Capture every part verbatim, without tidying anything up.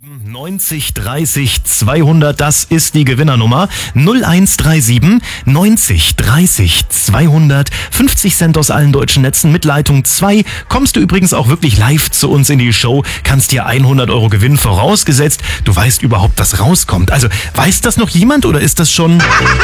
neunzig dreißig zweihundert, das ist die Gewinnernummer. null eins drei sieben neunzig dreißig zweihundert, fünfzig Cent aus allen deutschen Netzen mit Leitung zwei. Kommst du übrigens auch wirklich live zu uns in die Show, kannst dir hundert Euro gewinnen, vorausgesetzt, du weißt überhaupt, was rauskommt. Also, weiß das noch jemand oder ist das schon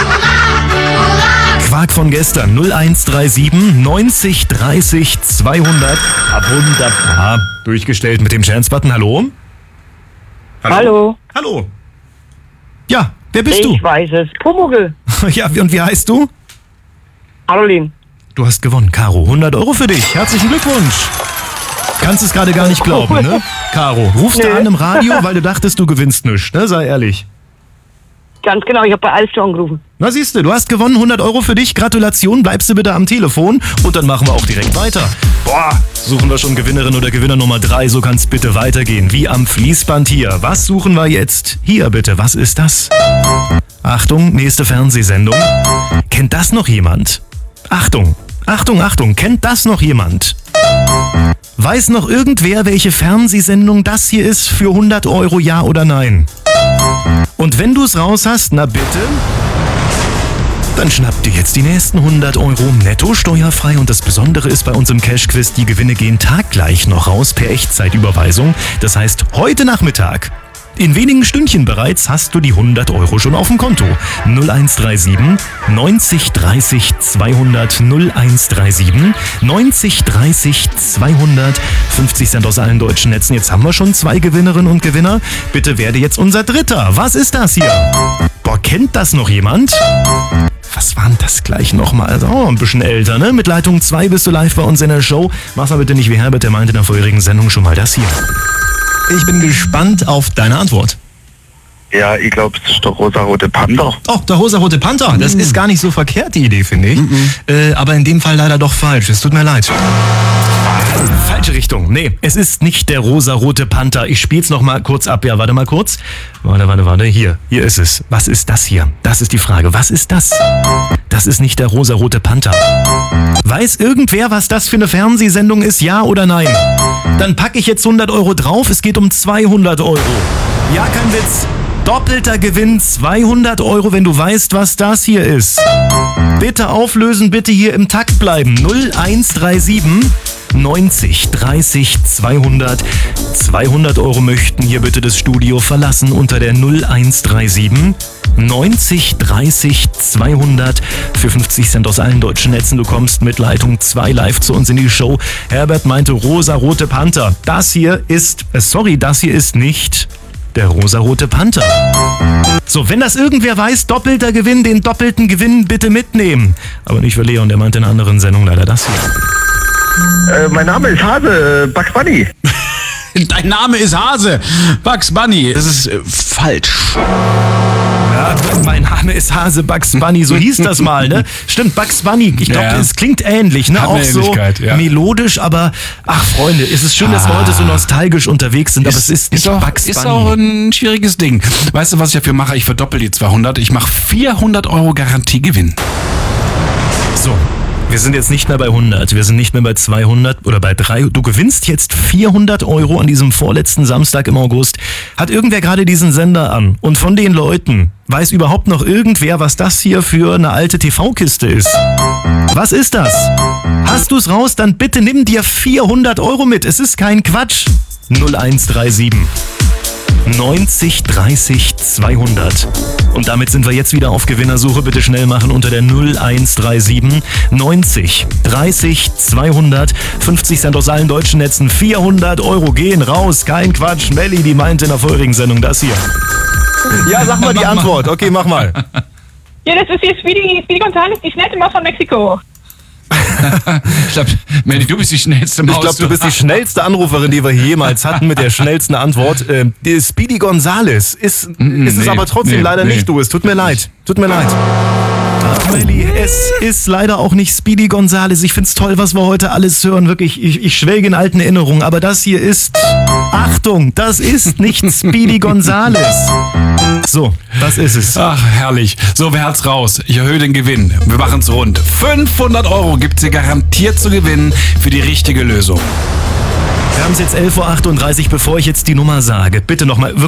Quark von gestern? null eins drei sieben neunzig dreißig zweihundert. Wunderbar. Durchgestellt mit dem Chance-Button. Hallo? Hallo. Hallo. Hallo. Ja, wer bist ich du? Ich weiß es. Pumuckl. Ja, und wie heißt du? Caroline. Du hast gewonnen, Caro. hundert Euro für dich. Herzlichen Glückwunsch. Kannst es gerade gar nicht glauben, ne? Caro, rufst nee. du an im Radio, weil du dachtest, du gewinnst nichts, ne? Sei ehrlich. Ganz genau, ich habe bei Alf schon angerufen. Na siehst du, du hast gewonnen, hundert Euro für dich. Gratulation, bleibst du bitte am Telefon und dann machen wir auch direkt weiter. Boah, suchen wir schon Gewinnerin oder Gewinner Nummer drei, so kann's bitte weitergehen. Wie am Fließband hier. Was suchen wir jetzt? Hier bitte, was ist das? Achtung, nächste Fernsehsendung. Kennt das noch jemand? Achtung, Achtung, Achtung, kennt das noch jemand? Weiß noch irgendwer, welche Fernsehsendung das hier ist für hundert Euro, ja oder nein? Und wenn du es raus hast, na bitte, dann schnapp dir jetzt die nächsten hundert Euro netto steuerfrei. Und das Besondere ist bei uns im Cash-Quiz, die Gewinne gehen taggleich noch raus per Echtzeitüberweisung. Das heißt, heute Nachmittag, in wenigen Stündchen bereits, hast du die hundert Euro schon auf dem Konto. null eins drei sieben neunzig dreißig zweihundert, null eins drei sieben neunzig dreißig zweihundert, fünfzig Cent aus allen deutschen Netzen. Jetzt haben wir schon zwei Gewinnerinnen und Gewinner. Bitte werde jetzt unser Dritter. Was ist das hier? Boah, kennt das noch jemand? Was war denn das gleich nochmal? Also, oh, ein bisschen älter, ne? Mit Leitung zwei bist du live bei uns in der Show. Mach's mal bitte nicht wie Herbert, der meinte in der vorherigen Sendung schon mal das hier. Ich bin gespannt auf deine Antwort. Ja, ich glaube, es ist der rosarote Panther. Oh, der rosarote Panther. Das mhm. ist gar nicht so verkehrt, die Idee, finde ich. Mhm. Äh, aber in dem Fall leider doch falsch. Es tut mir leid. Falsche Richtung. Nee, es ist nicht der rosarote Panther. Ich spiel's noch mal kurz ab. Ja, warte mal kurz. Warte, warte, warte. Hier, hier ist es. Was ist das hier? Das ist die Frage. Was ist das? Das ist nicht der rosarote Panther. Weiß irgendwer, was das für eine Fernsehsendung ist? Ja oder nein? Dann packe ich jetzt hundert Euro drauf. Es geht um zweihundert Euro. Ja, kein Witz. Doppelter Gewinn, zweihundert Euro, wenn du weißt, was das hier ist. Bitte auflösen, bitte hier im Takt bleiben. null eins drei sieben neunzig dreißig zweihundert. zweihundert Euro möchten hier bitte das Studio verlassen unter der null eins drei sieben neunzig dreißig zweihundert für fünfzig Cent aus allen deutschen Netzen. Du kommst mit Leitung zwei live zu uns in die Show. Herbert meinte rosarote Panther. Das hier ist, äh, sorry, das hier ist nicht der rosarote Panther. So, wenn das irgendwer weiß, doppelter Gewinn, den doppelten Gewinn bitte mitnehmen. Aber nicht für Leon, der meinte in einer anderen Sendung leider das hier. Äh, mein Name ist Hase, äh, Bugs Bunny. Dein Name ist Hase, Bugs Bunny. Das ist äh, falsch. Ja, mein Name ist Hase, Bugs Bunny, so hieß das mal, ne? Stimmt, Bugs Bunny, ich glaube, ja. es klingt ähnlich, ne? Hat Auch eine so ja. melodisch, aber ach Freunde, es ist schön, dass wir Ah. heute so nostalgisch unterwegs sind, aber es ist nicht ist auch, Bugs Bunny. Ist auch ein schwieriges Ding. Weißt du, was ich dafür mache? Ich verdoppel die zweihundert. Ich mache vierhundert Euro Garantiegewinn. So, wir sind jetzt nicht mehr bei hundert, wir sind nicht mehr bei zweihundert oder bei drei. Du gewinnst jetzt vierhundert Euro an diesem vorletzten Samstag im August. Hat irgendwer gerade diesen Sender an? Und von den Leuten weiß überhaupt noch irgendwer, was das hier für eine alte T V-Kiste ist? Was ist das? Hast du es raus, dann bitte nimm dir vierhundert Euro mit. Es ist kein Quatsch. null eins drei sieben neunzig dreißig zweihundert. Und damit sind wir jetzt wieder auf Gewinnersuche. Bitte schnell machen unter der null eins drei sieben neunzig dreißig zweihundert. fünfzig Cent aus allen deutschen Netzen. vierhundert Euro gehen raus. Kein Quatsch. Melli, die meinte in der vorherigen Sendung das hier. Ja, sag mal die Antwort. Okay, mach mal. Ja, das ist hier Speedy, Speedy Gonzales, die schnellste Maus von Mexiko. Ich glaube, Melli, du bist die schnellste Maus. Ich glaube, du bist die schnellste Anruferin, die wir jemals hatten mit der schnellsten Antwort. Äh, die Speedy Gonzales ist, Mm, ist es nee, aber trotzdem nee, leider nee. nicht, du. Es tut mir leid. Tut mir leid. Ach, Melli, es ist leider auch nicht Speedy Gonzales. Ich find's toll, was wir heute alles hören. Wirklich, ich, ich schwelge in alten Erinnerungen. Aber das hier ist... Achtung, das ist nicht Speedy Gonzales. So, das ist es. Ach, herrlich. So, wer hat's raus? Ich erhöhe den Gewinn. Wir machen's rund. fünfhundert Euro gibt's hier garantiert zu gewinnen für die richtige Lösung. Wir haben es jetzt elf Uhr achtunddreißig, bevor ich jetzt die Nummer sage. Bitte nochmal,